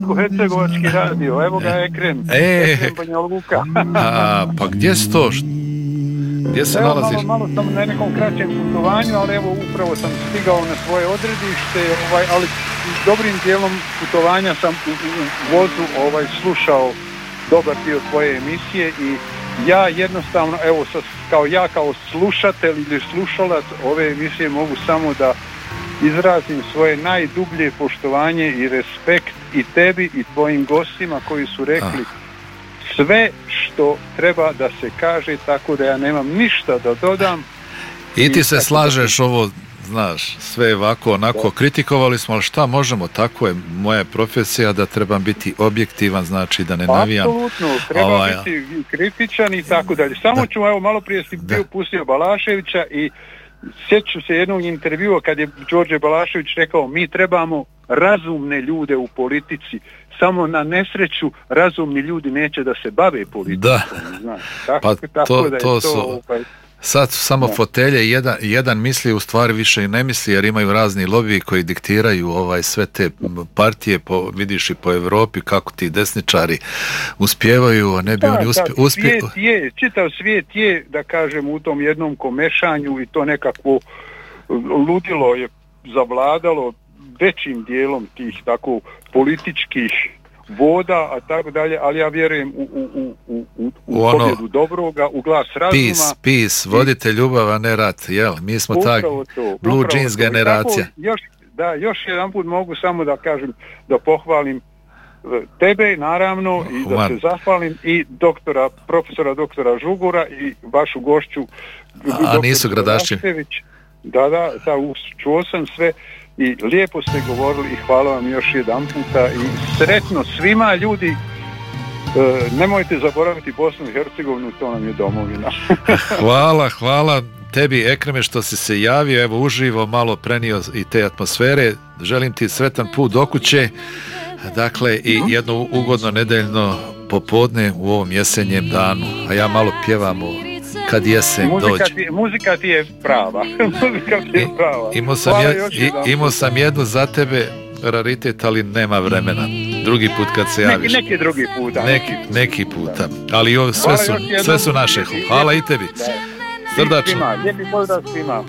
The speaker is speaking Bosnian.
Hercegovački radio, evo ga Ekrem Banja Luka. Pa gdje si to? Gdje se nalaziš? Malo sam na nekom kraćem putovanju, ali evo upravo sam stigao na svoje odredište, ali dobrim dijelom putovanja sam u vozu slušao dobar dio tvoje emisije i ja jednostavno, evo kao slušatelj ili slušalac ove emisije mogu samo da izrazim svoje najdublje poštovanje i respekt i tebi i tvojim gostima koji su rekli sve što treba da se kaže, tako da ja nemam ništa da dodam. I ti se slažeš ovo, znaš, sve ovako, onako, kritikovali smo, ali šta možemo, tako je moja profesija da trebam biti objektivan, znači da ne navijam. Apsolutno, treba biti kritičan i tako dalje. Samo ću, evo, malo prije si bio pustio Balaševića i sjeću se jednog intervjua kad je Đorđe Balašević rekao mi trebamo razumne ljude u politici, samo na nesreću razumni ljudi neće da se bave politikom. Da, tako da to su... Sad su samo fotelje, jedan misli, u stvari više i ne misli, jer imaju razni lobiji koji diktiraju sve te partije, vidiš i po Europi kako ti desničari uspijevaju, a ne bi oni uspjeli. Čitav svijet je, da kažem, u tom jednom komešanju i to nekakvo ludilo je zavladalo većim dijelom tih tako političkih voda, a tako dalje, ali ja vjerujem u pobjedu dobroga, u glas razuma. Peace, vodite ljubav, a ne rat, jel? Mi smo ta blue jeans generacija. Još jedan put mogu samo da kažem, da pohvalim tebe, naravno, i da se zahvalim i profesora doktora Žugura i vašu gošću. A nisu Gradašćin. Da, čuo sam sve. I lijepo ste govorili i hvala vam još jedan puta i sretno svima ljudi, nemojte zaboraviti Bosnu i Hercegovinu, to nam je domovina. Hvala tebi Ekreme što si se javio, evo uživo malo prenio i te atmosfere, želim ti sretan put do kuće, dakle i jedno ugodno nedeljno popodne u ovom jesenjem danu, a ja malo pjevam kad jesen dođe. Muzika ti je prava. Imao sam jednu za tebe, raritet, ali nema vremena. Drugi put kad se javiš. Neki drugi puta. Neki puta. Ali sve su naše. Hvala i tebi. Srdačno. Lijepi pozdrav svima.